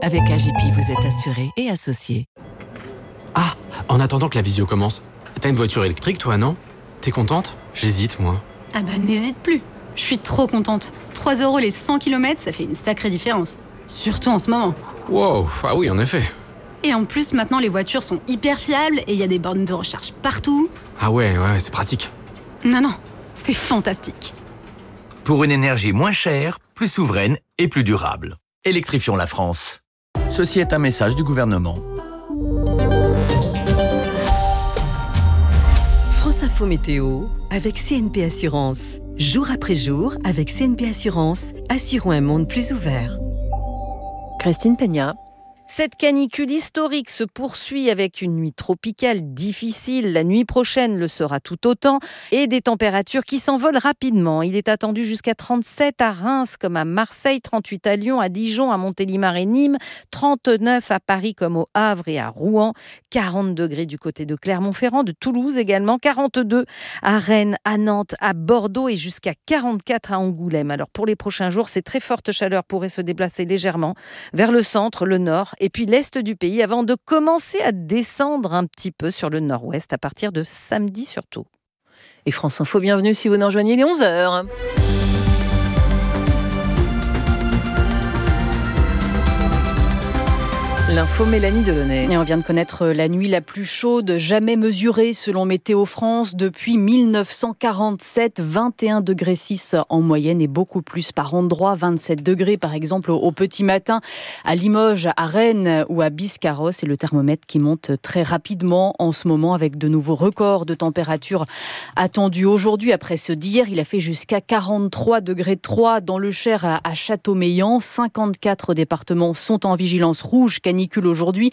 Avec AJP, vous êtes assuré et associé. Ah, en attendant que la visio commence, t'as une voiture électrique toi, non ? T'es contente ? J'hésite, moi. Ah bah n'hésite plus. Je suis trop contente. 3 € les 100 km, ça fait une sacrée différence. Surtout en ce moment. Wow, ah oui, en effet. Et en plus, maintenant, les voitures sont hyper fiables et il y a des bornes de recharge partout. Ah ouais, c'est pratique. Non, c'est fantastique. Pour une énergie moins chère, plus souveraine et plus durable. Électrifions la France. Ceci est un message du gouvernement. France Info Météo avec CNP Assurance. Jour après jour, avec CNP Assurance, assurons un monde plus ouvert. Christine Peña. Cette canicule historique se poursuit avec une nuit tropicale difficile. La nuit prochaine le sera tout autant et des températures qui s'envolent rapidement. Il est attendu jusqu'à 37 à Reims comme à Marseille, 38 à Lyon, à Dijon, à Montélimar et Nîmes, 39 à Paris comme au Havre et à Rouen, 40 degrés du côté de Clermont-Ferrand, de Toulouse également, 42 à Rennes, à Nantes, à Bordeaux et jusqu'à 44 à Angoulême. Alors pour les prochains jours, ces très fortes chaleurs pourraient se déplacer légèrement vers le centre, le nord et puis l'est du pays avant de commencer à descendre un petit peu sur le nord-ouest à partir de samedi surtout. Et France Info, bienvenue si vous nous rejoignez, il est 11h. L'info Mélanie Delaunay. Et on vient de connaître la nuit la plus chaude jamais mesurée selon Météo France depuis 1947. 21,6 degrés en moyenne et beaucoup plus par endroit. 27 degrés par exemple au petit matin à Limoges, à Rennes ou à Biscarrosse. Et le thermomètre qui monte très rapidement en ce moment avec de nouveaux records de température attendus aujourd'hui. Après ceux d'hier, il a fait jusqu'à 43 degrés 3 dans le Cher à Châteaumeillan. 54 départements sont en vigilance rouge canicule aujourd'hui,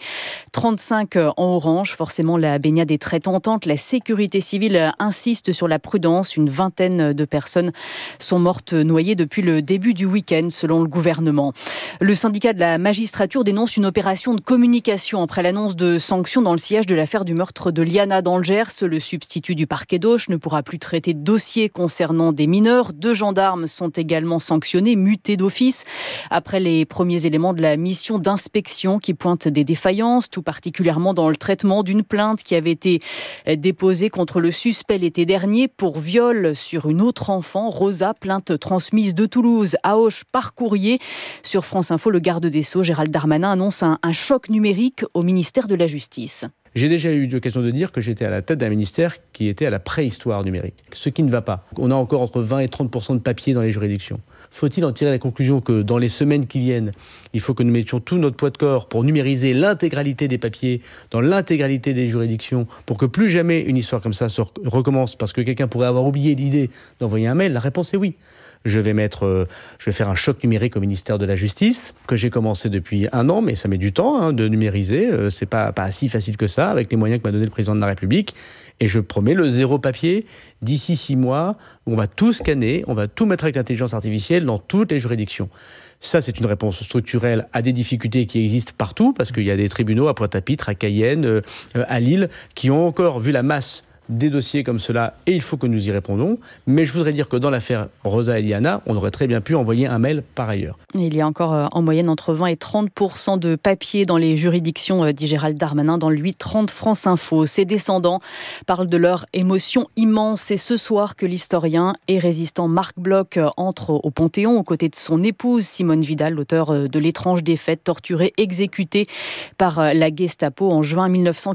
35 en orange. Forcément, la baignade est très tentante. La sécurité civile insiste sur la prudence. Une vingtaine de personnes sont mortes noyées depuis le début du week-end, selon le gouvernement. Le syndicat de la magistrature dénonce une opération de communication après l'annonce de sanctions dans le sillage de l'affaire du meurtre de Liana dans le Gers. Le substitut du parquet d'Auch ne pourra plus traiter de dossiers concernant des mineurs. 2 gendarmes sont également sanctionnés, mutés d'office, après les premiers éléments de la mission d'inspection qui pointe des défaillances, tout particulièrement dans le traitement d'une plainte qui avait été déposée contre le suspect l'été dernier pour viol sur une autre enfant, Rosa, plainte transmise de Toulouse à Auch par courrier. Sur France Info, le garde des Sceaux, Gérald Darmanin, annonce un choc numérique au ministère de la Justice. J'ai déjà eu l'occasion de dire que j'étais à la tête d'un ministère qui était à la préhistoire numérique, ce qui ne va pas. On a encore entre 20 et 30% de papier dans les juridictions. Faut-il en tirer la conclusion que dans les semaines qui viennent, il faut que nous mettions tout notre poids de corps pour numériser l'intégralité des papiers dans l'intégralité des juridictions pour que plus jamais une histoire comme ça se recommence parce que quelqu'un pourrait avoir oublié l'idée d'envoyer un mail? La réponse est oui. Je vais faire un choc numérique au ministère de la Justice, que j'ai commencé depuis 1 an, mais ça met du temps de numériser. C'est pas si facile que ça, avec les moyens que m'a donné le président de la République. Et je promets le 0 papier d'ici 6 mois, où on va tout scanner, on va tout mettre avec l'intelligence artificielle dans toutes les juridictions. Ça, c'est une réponse structurelle à des difficultés qui existent partout, parce qu'il y a des tribunaux à Pointe-à-Pitre, à Cayenne, à Lille, qui ont encore vu la masse des dossiers comme cela, et il faut que nous y répondons. Mais je voudrais dire que dans l'affaire Rosa et Liana, on aurait très bien pu envoyer un mail par ailleurs. Il y a encore en moyenne entre 20 et 30% de papier dans les juridictions, dit Gérald Darmanin dans le 8-30 France Info. Ses descendants parlent de leur émotion immense. C'est ce soir que l'historien et résistant Marc Bloch entre au Panthéon aux côtés de son épouse Simone Vidal, l'auteur de L'étrange défaite, torturée, exécutée par la Gestapo en juin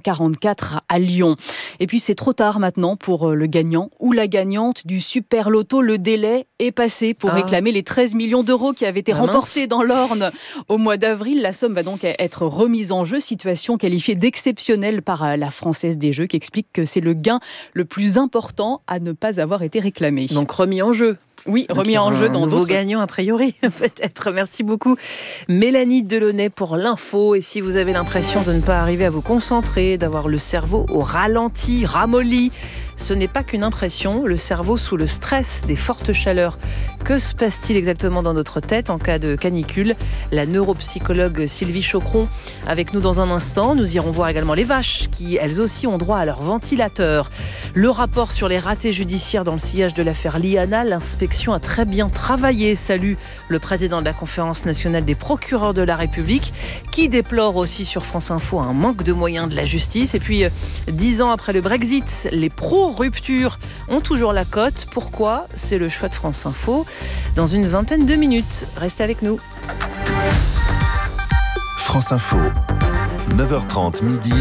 1944 à Lyon. Et puis c'est trop tard maintenant pour le gagnant ou la gagnante du Super Loto. Le délai est passé pour réclamer les 13 millions d'euros qui avaient été remportés dans l'Orne au mois d'avril. La somme va donc être remise en jeu, situation qualifiée d'exceptionnelle par la Française des Jeux qui explique que c'est le gain le plus important à ne pas avoir été réclamé. Donc remis en jeu. Oui, remis en jeu dans vos gagnants a priori, peut-être. Merci beaucoup Mélanie Delaunay pour l'info. Et si vous avez l'impression de ne pas arriver à vous concentrer, d'avoir le cerveau au ralenti, ramolli, ce n'est pas qu'une impression. Le cerveau sous le stress des fortes chaleurs. Que se passe-t-il exactement dans notre tête en cas de canicule? La neuropsychologue Sylvie Chocron avec nous dans un instant. Nous irons voir également les vaches qui, elles aussi, ont droit à leur ventilateur. Le rapport sur les ratés judiciaires dans le sillage de l'affaire Liana. L'inspection a très bien travaillé, salue le président de la Conférence nationale des procureurs de la République, qui déplore aussi sur France Info un manque de moyens de la justice. Et puis, 10 ans après le Brexit, les pro-rupture ont toujours la cote. Pourquoi? C'est le choix de France Info. Dans une vingtaine de minutes, restez avec nous. France Info, 9h30 midi,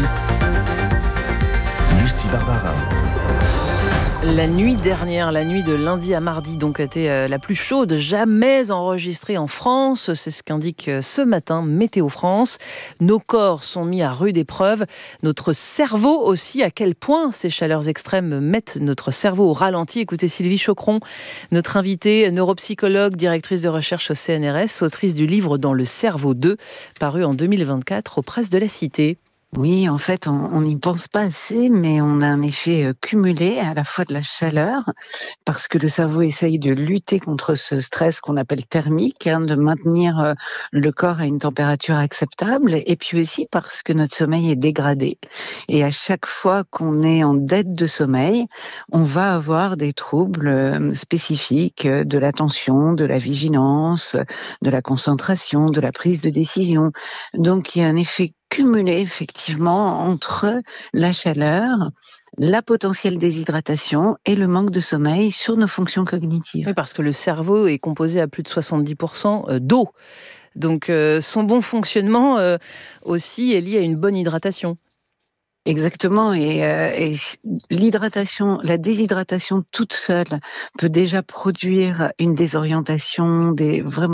Lucie Barbara. La nuit dernière, la nuit de lundi à mardi, donc, a été la plus chaude jamais enregistrée en France. C'est ce qu'indique ce matin Météo France. Nos corps sont mis à rude épreuve. Notre cerveau aussi. À quel point ces chaleurs extrêmes mettent notre cerveau au ralenti? Écoutez Sylvie Chocron, notre invitée, neuropsychologue, directrice de recherche au CNRS, autrice du livre Dans le cerveau 2, paru en 2024 aux presses de la Cité. Oui, en fait, on n'y pense pas assez, mais on a un effet cumulé à la fois de la chaleur, parce que le cerveau essaye de lutter contre ce stress qu'on appelle thermique, de maintenir le corps à une température acceptable, et puis aussi parce que notre sommeil est dégradé. Et à chaque fois qu'on est en dette de sommeil, on va avoir des troubles spécifiques de l'attention, de la vigilance, de la concentration, de la prise de décision. Donc, il y a un effet cumulé effectivement entre la chaleur, la potentielle déshydratation et le manque de sommeil sur nos fonctions cognitives. Oui, parce que le cerveau est composé à plus de 70% d'eau. Donc son bon fonctionnement aussi est lié à une bonne hydratation. Exactement, et l'hydratation, la déshydratation toute seule peut déjà produire une désorientation, vraiment